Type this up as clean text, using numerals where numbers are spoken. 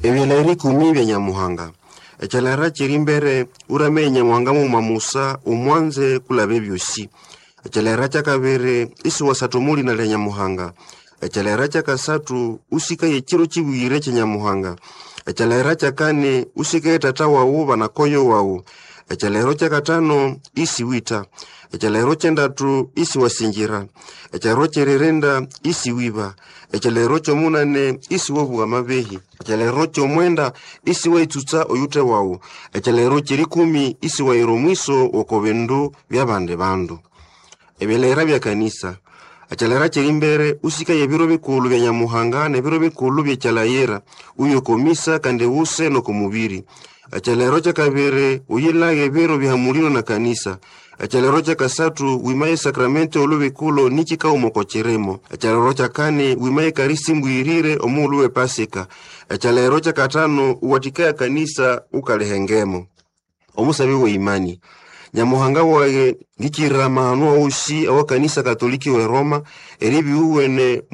Ebyelairi 10 bya Nyamuhanga. Ekyalera kirimbere urame Nyamuhanga mu mamusa umwanze kulabe byosi. Ekyalera kyakabere isi wasatomuli na Nyamuhanga. Ekyalera kyakasatu usika yekiro kibwire kya Nyamuhanga. Ekyalera kyakane usika tata wawo banakoyo wawo. Ekyalero kyakatano isi wita. Ekyalero kyendatu isi wasingira. Ekyalero kyererenda isi wiba. Ekyalero kyomunane isi wobu amabehi. Ekyalero kyomwenda isi waitutsa oyute wawo. Ekyalero kyerikumi isi wairo mwiso okobendo byabande bandu. Ebyalera bya kanisa. Ekyalera kyerimbere usika yebiro bikulu bya Nyamuhanga nebiro bikulu bya Kyalayera uyo komisa kande use no kumubiri. Ekyalero kyakabere uyilage biro bihamulino na kanisa. Ekyalero kyakasatu wimaye sakramento olubikulo nikika umokocheremo. Ekyalero kyakane wimaye karisi mbwirire omuluwe pasika. Ekyalero kyakatano uwatikaya kanisa ukalehengemo. Omusabi wa imani. Nyamuhanga wae ngikira mahanua usi awa kanisa katoliki we Roma eribi uwene